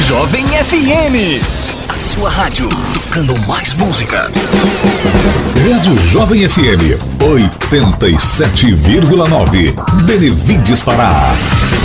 Jovem FM. A sua rádio tocando mais música. Rádio Jovem FM 87,9. Benevides Pará.